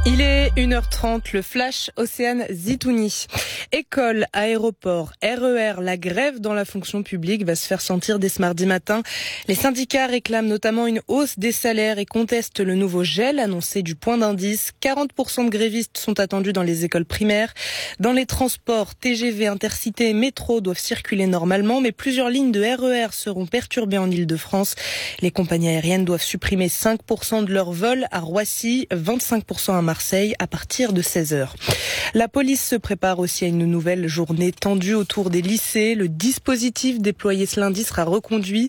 Il est 1h30, le flash Océane Zitouni. École, aéroport, RER, la grève dans la fonction publique va se faire sentir dès ce mardi matin. Les syndicats réclament notamment une hausse des salaires et contestent le nouveau gel annoncé du point d'indice. 40% de grévistes sont attendus dans les écoles primaires. Dans les transports, TGV, Intercité et métro doivent circuler normalement, mais plusieurs lignes de RER seront perturbées en Île-de-France. Les compagnies aériennes doivent supprimer 5% de leurs vols à Roissy, 25% à Marseille à partir de 16h. La police se prépare aussi à une nouvelle journée tendue autour des lycées. Le dispositif déployé ce lundi sera reconduit.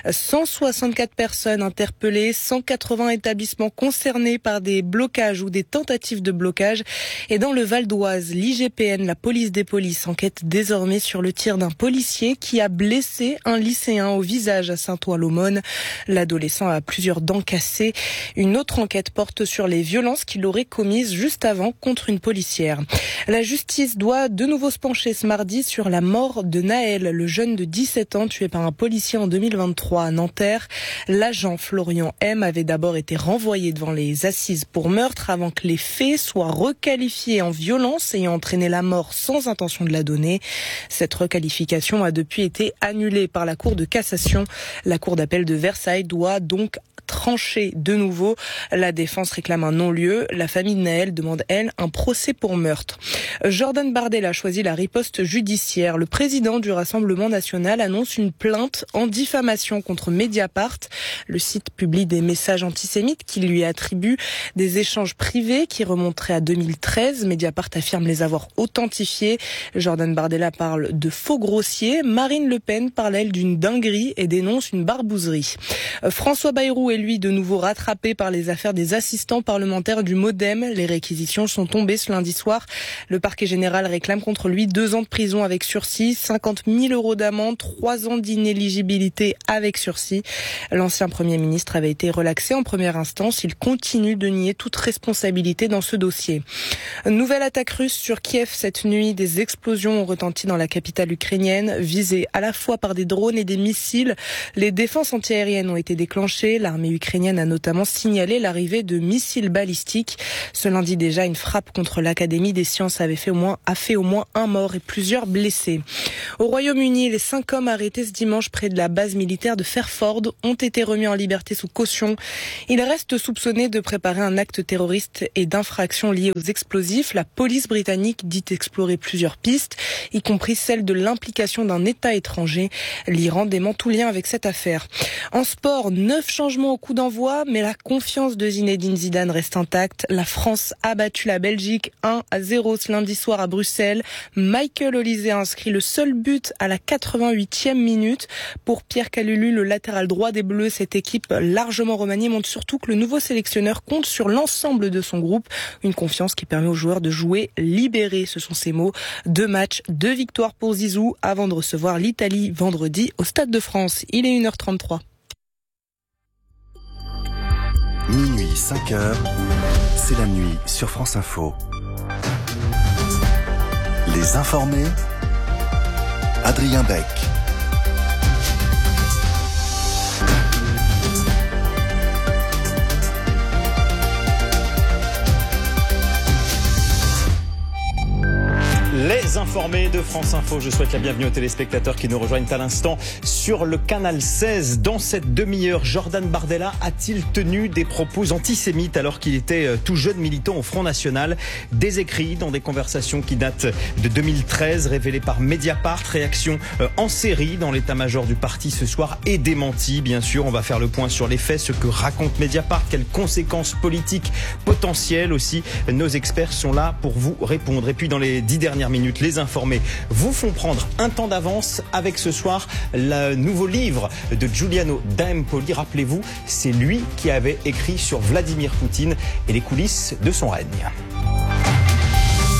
164 personnes interpellées, 180 établissements concernés par des blocages ou des tentatives de blocage. Et dans le Val d'Oise, l'IGPN, la police des polices, enquête désormais sur le tir d'un policier qui a blessé un lycéen au visage à Saint-Ouen-l'Aumône. L'adolescent a plusieurs dents cassées. Une autre enquête porte sur les violences qu'il aurait commises juste avant contre une policière. La justice doit de nouveau se pencher ce mardi sur la mort de Naël, le jeune de 17 ans tué par un policier en 2023 à Nanterre. L'agent Florian M avait d'abord été renvoyé devant les assises pour meurtre avant que les faits soient requalifiés en violence ayant entraîné la mort sans intention de la donner. Cette requalification a depuis été annulée par la Cour de cassation. La Cour d'appel de Versailles doit donc trancher de nouveau. La défense réclame un non-lieu. La famille de Naël demande, elle, un procès pour meurtre. Jordan Bardella choisit la riposte judiciaire. Le président du Rassemblement national annonce une plainte en diffamation contre Mediapart. Le site publie des messages antisémites qui lui attribuent des échanges privés qui remonteraient à 2013. Mediapart affirme les avoir authentifiés. Jordan Bardella parle de faux grossiers. Marine Le Pen parle, elle, d'une dinguerie et dénonce une barbouzerie. François Bayrou est lui de nouveau rattrapé par les affaires des assistants parlementaires du MoDem. Les réquisitions sont tombées ce lundi soir. Le parquet général réclame contre lui 2 ans de prison avec sursis, 50 000 € d'amende, 3 ans d'inéligibilité avec sursis. L'ancien Premier ministre avait été relaxé en première instance. Il continue de nier toute responsabilité dans ce dossier. Nouvelle attaque russe sur Kiev cette nuit. Des explosions ont retenti dans la capitale ukrainienne, visées à la fois par des drones et des missiles. Les défenses antiaériennes ont été déclenchées. L'armée ukrainienne a notamment signalé l'arrivée de missiles balistiques. Ce lundi déjà, une frappe contre l'Académie des sciences a fait au moins un mort et plusieurs blessés. Au Royaume-Uni, les 5 hommes arrêtés ce dimanche près de la base militaire de Fairford ont été remis en liberté sous caution. Ils restent soupçonnés de préparer un acte terroriste et d'infractions liées aux explosifs. La police britannique dit explorer plusieurs pistes, y compris celle de l'implication d'un État étranger. L'Iran dément tout lien avec cette affaire. En sport, 9 changements au coup d'envoi, mais la confiance de Zinedine Zidane reste intacte. La France a battu la Belgique 1-0 ce lundi soir à Bruxelles. Michael Olise a inscrit le seul but à la 88e minute. Pour Pierre Kalulu, le latéral droit des Bleus, cette équipe largement remaniée montre surtout que le nouveau sélectionneur compte sur l'ensemble de son groupe. Une confiance qui permet aux joueurs de jouer libérés, ce sont ses mots. 2 matchs, 2 victoires pour Zizou avant de recevoir l'Italie vendredi au Stade de France. Il est 1h33. Minuit 5h, c'est la nuit sur France Info. Les informés, Adrien Beck. Les informés de France Info, je souhaite la bienvenue aux téléspectateurs qui nous rejoignent à l'instant sur le canal 16. Dans cette demi-heure, Jordan Bardella a-t-il tenu des propos antisémites alors qu'il était tout jeune militant au Front National? Des écrits dans des conversations qui datent de 2013, révélés par Mediapart. Réaction en série dans l'état-major du parti ce soir et démenti. Bien sûr, on va faire le point sur les faits, ce que raconte Mediapart, quelles conséquences politiques potentielles aussi. Nos experts sont là pour vous répondre. Et puis dans les 10 dernières minutes, les informés vous font prendre un temps d'avance avec ce soir le nouveau livre de Giuliano d'Empoli. Rappelez-vous, c'est lui qui avait écrit sur Vladimir Poutine et les coulisses de son règne. Et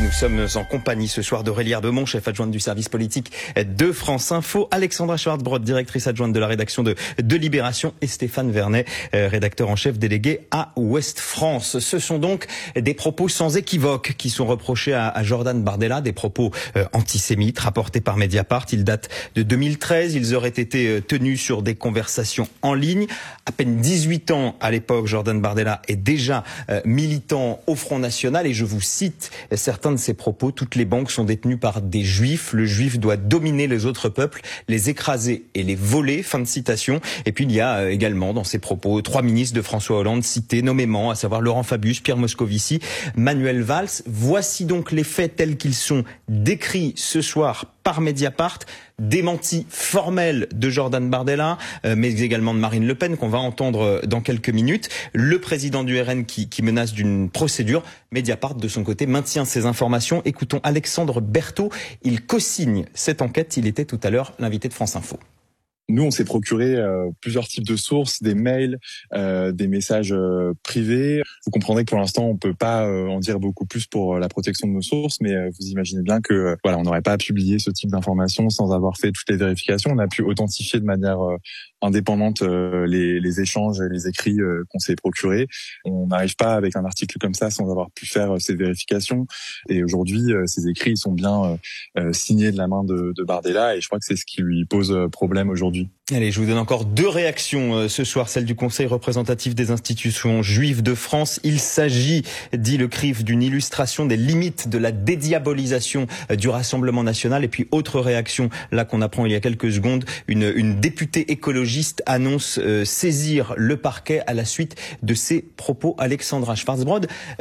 nous sommes en compagnie ce soir d'Aurélie Herbemont, chef adjointe du service politique de France Info, Alexandra Schwartzbrod, directrice adjointe de la rédaction de Libération, et Stéphane Vernet, rédacteur en chef délégué à Ouest France. Ce sont donc des propos sans équivoque qui sont reprochés à Jordan Bardella, des propos antisémites rapportés par Mediapart. Ils datent de 2013, ils auraient été tenus sur des conversations en ligne. À peine 18 ans à l'époque, Jordan Bardella est déjà militant au Front National, et je vous cite certains de ses propos: toutes les banques sont détenues par des juifs, le juif doit dominer les autres peuples, les écraser et les voler, fin de citation. Et puis il y a également dans ses propos 3 ministres de François Hollande cités nommément, à savoir Laurent Fabius, Pierre Moscovici, Manuel Valls. Voici donc les faits tels qu'ils sont décrits ce soir par Mediapart. Démenti formel de Jordan Bardella, mais également de Marine Le Pen, qu'on va entendre dans quelques minutes. Le président du RN qui menace d'une procédure. Mediapart, de son côté, maintient ces informations. Écoutons Alexandre Berthaud. Il co-signe cette enquête. Il était tout à l'heure l'invité de France Info. Nous, on s'est procuré plusieurs types de sources, des mails, des messages privés. Vous comprendrez que pour l'instant, on peut pas en dire beaucoup plus pour la protection de nos sources, mais vous imaginez bien que on n'aurait pas publié ce type d'informations sans avoir fait toutes les vérifications. On a pu authentifier de manière indépendante les échanges et les écrits qu'on s'est procurés. On n'arrive pas avec un article comme ça sans avoir pu faire ces vérifications. Et aujourd'hui, ces écrits ils sont bien signés de la main de Bardella, et je crois que c'est ce qui lui pose problème aujourd'hui. Allez, je vous donne encore 2 réactions ce soir, celle du Conseil représentatif des institutions juives de France. Il s'agit, dit le CRIF, d'une illustration des limites de la dédiabolisation du Rassemblement national. Et puis autre réaction, là qu'on apprend il y a quelques secondes, une députée écologiste annonce saisir le parquet à la suite de ses propos. Alexandra Schwartzbrod,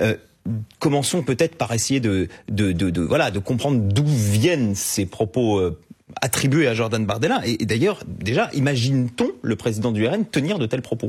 commençons peut-être par essayer de comprendre d'où viennent ces propos attribué à Jordan Bardella. Et d'ailleurs, déjà, imagine-t-on le président du RN tenir de tels propos?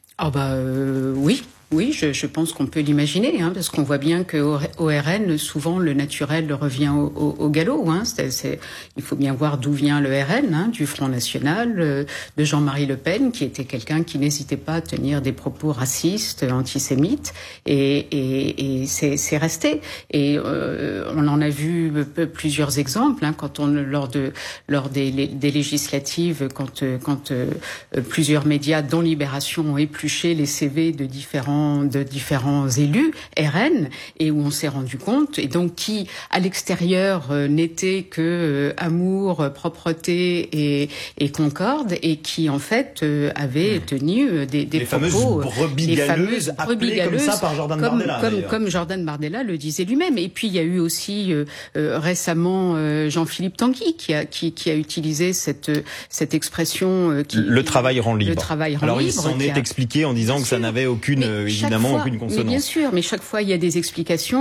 Oui, je pense qu'on peut l'imaginer, parce qu'on voit bien qu'au RN, souvent, le naturel revient au galop. Il faut bien voir d'où vient le RN, du Front National, de Jean-Marie Le Pen, qui était quelqu'un qui n'hésitait pas à tenir des propos racistes, antisémites, et c'est resté. Et on en a vu plusieurs exemples, lors des législatives, quand plusieurs médias, dont Libération, ont épluché les CV de différents élus RN, et où on s'est rendu compte, et donc qui à l'extérieur n'était que amour, propreté et concorde, et qui en fait avait tenu des les propos, fameuses brebis galeuses appelées comme ça par Jordan Bardella, comme Jordan Bardella le disait lui-même. Et puis il y a eu aussi récemment Jean-Philippe Tanguy qui a utilisé cette expression le travail rend libre. Alors il s'en est expliqué en disant que ça n'avait aucune consonance. Mais bien sûr, mais chaque fois il y a des explications.